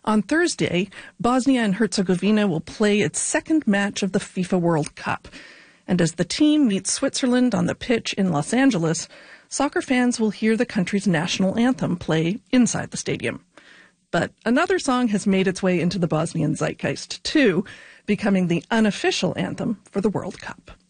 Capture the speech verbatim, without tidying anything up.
On Thursday, Bosnia and Herzegovina will play its second match of the FIFA World Cup. And as the team meets Switzerland on the pitch in Los Angeles, soccer fans will hear the country's national anthem play inside the stadium. But another song has made its way into the Bosnian zeitgeist, too, becoming the unofficial anthem for the World Cup.